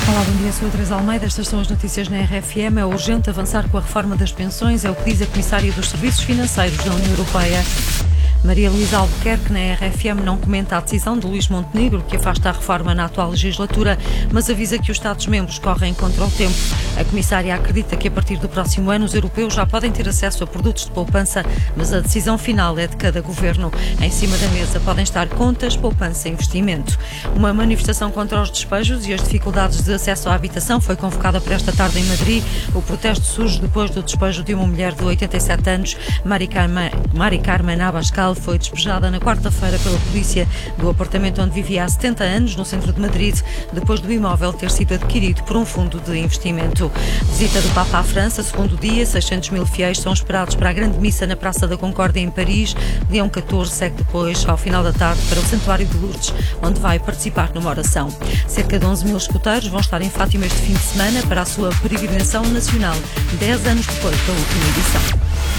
Olá, bom dia, sou a Teresa Almeida. Estas são as notícias na RFM. É urgente avançar com a reforma das pensões, é o que diz a Comissária dos Serviços Financeiros da União Europeia. Maria Luísa Albuquerque, na RFM, não comenta a decisão de Luís Montenegro, que afasta a reforma na atual legislatura, mas avisa que os Estados-membros correm contra o tempo. A Comissária acredita que a partir do próximo ano os europeus já podem ter acesso a produtos de poupança, mas a decisão final é de cada governo. Em cima da mesa podem estar contas, poupança e investimento. Uma manifestação contra os despejos e as dificuldades de acesso à habitação foi convocada para esta tarde em Madrid. O protesto surge depois do despejo de uma mulher de 87 anos, Mari Carmen Abascal, foi despejada na quarta-feira pela polícia do apartamento onde vivia há 70 anos, no centro de Madrid, depois do imóvel ter sido adquirido por um fundo de investimento. Visita do Papa à França, segundo dia, 600 mil fiéis são esperados para a grande missa na Praça da Concórdia em Paris. Leão XIV segue depois, ao final da tarde, para o Santuário de Lourdes, onde vai participar numa oração. Cerca de 11 mil escuteiros vão estar em Fátima este fim de semana para a sua peregrinação nacional, 10 anos depois da última edição.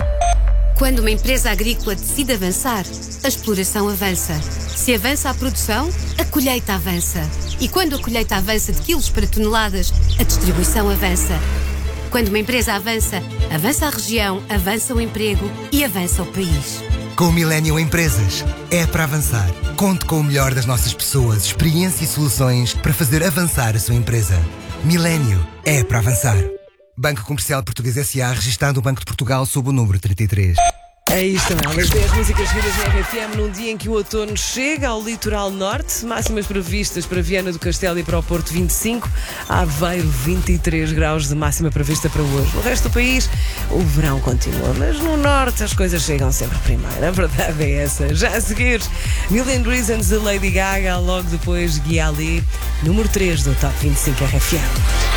Quando uma empresa agrícola decide avançar, a exploração avança. Se avança a produção, a colheita avança. E quando a colheita avança de quilos para toneladas, a distribuição avança. Quando uma empresa avança, avança a região, avança o emprego e avança o país. Com o Millennium Empresas, é para avançar. Conte com o melhor das nossas pessoas, experiência e soluções para fazer avançar a sua empresa. Millennium é para avançar. Banco Comercial Português S.A., registado no Banco de Portugal sob o número 33. É isto, elas 10 músicas seguidas na RFM num dia em que o outono chega ao litoral norte. Máximas previstas para Viana do Castelo e para o Porto 25, Aveiro 23 graus de máxima prevista para hoje. No resto do país o verão continua, mas no norte as coisas chegam sempre primeiro. A verdade é essa. Já a seguir, Million Reasons de Lady Gaga, logo depois Gui Ali, número 3 do Top 25 RFM.